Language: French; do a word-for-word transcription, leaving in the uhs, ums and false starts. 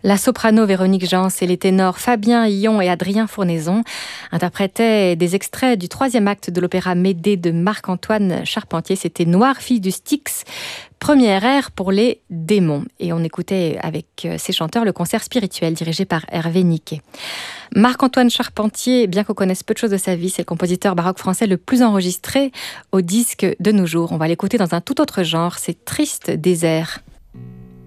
La soprano Véronique Jans et les ténors Fabien Hillon et Adrien Fournaison interprétaient des extraits du troisième acte de l'opéra Médée de Marc-Antoine Charpentier. C'était Noire, fille du Styx, première ère pour les démons. Et on écoutait avec ces chanteurs le concert spirituel dirigé par Hervé Niquet. Marc-Antoine Charpentier, bien qu'on connaisse peu de choses de sa vie, c'est le compositeur baroque français le plus enregistré au disque de nos jours. On va l'écouter dans un tout autre genre, c'est Triste désert.